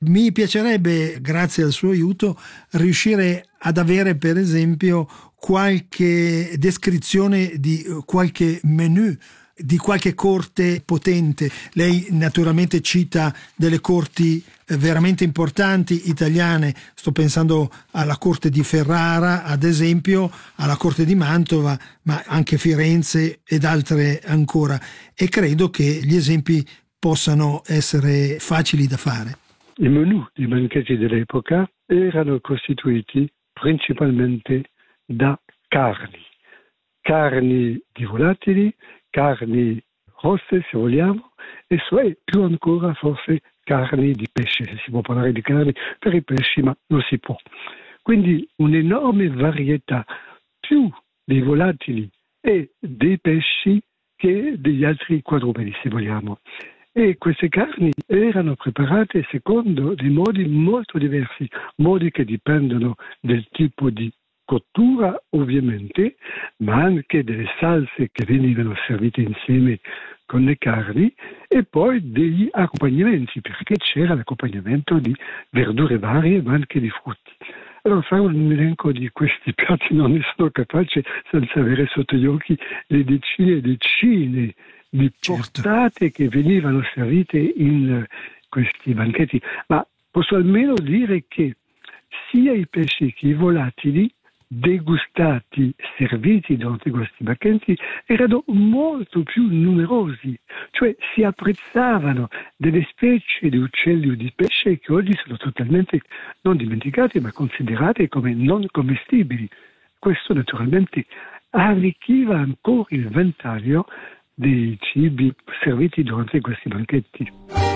Mi piacerebbe, grazie al suo aiuto, riuscire ad avere per esempio qualche descrizione di qualche menù, di qualche corte potente. Lei naturalmente cita delle corti veramente importanti italiane, sto pensando alla corte di Ferrara ad esempio, alla corte di Mantova, ma anche Firenze ed altre ancora, e credo che gli esempi possano essere facili da fare. I menù dei banchetti dell'epoca erano costituiti principalmente da carni di volatili, carni rosse se vogliamo, e più ancora forse carni di pesce, se si può parlare di carni per i pesci, ma non si può. Quindi un'enorme varietà più dei volatili e dei pesci che degli altri quadrupedi se vogliamo. E queste carni erano preparate secondo dei modi molto diversi, modi che dipendono del tipo di cottura ovviamente, ma anche delle salse che venivano servite insieme con le carni e poi degli accompagnamenti, perché c'era l'accompagnamento di verdure varie ma anche di frutti. Allora fare un elenco di questi piatti non ne sono capace senza avere sotto gli occhi le decine e decine di portate che venivano servite in questi banchetti, ma posso almeno dire che sia i pesci che i volatili degustati, serviti durante questi banchetti, erano molto più numerosi, cioè si apprezzavano delle specie di uccelli o di pesce che oggi sono totalmente non dimenticate ma considerate come non commestibili. Questo naturalmente arricchiva ancora il ventaglio dei cibi serviti durante questi banchetti.